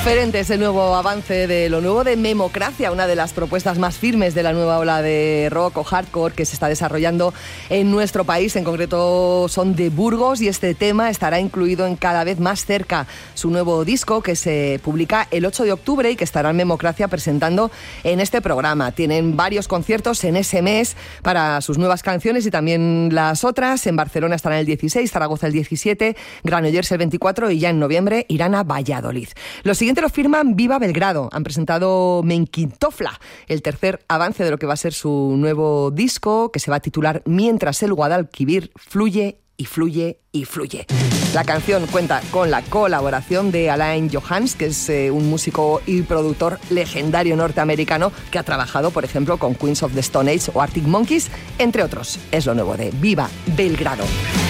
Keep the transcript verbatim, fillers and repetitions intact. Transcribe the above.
Diferente es el nuevo avance de lo nuevo de Memocracia, una de las propuestas más firmes de la nueva ola de rock o hardcore que se está desarrollando en nuestro país. En concreto son de Burgos y este tema estará incluido en Cada vez más cerca, su nuevo disco que se publica el ocho de octubre y que estará en Memocracia presentando en este programa. Tienen varios conciertos en ese mes para sus nuevas canciones y también las otras. En Barcelona estarán el dieciséis, Zaragoza el diecisiete, Granollers el veinticuatro y ya en noviembre irán a Valladolid. Los siguientes lo firman Viva Belgrado. Han presentado Menquintofla, el tercer avance de lo que va a ser su nuevo disco, que se va a titular Mientras el Guadalquivir fluye y fluye y fluye. La canción cuenta con la colaboración de Alain Johans, que es eh, un músico y productor legendario norteamericano que ha trabajado, por ejemplo, con Queens of the Stone Age o Arctic Monkeys, entre otros. Es lo nuevo de Viva Belgrado.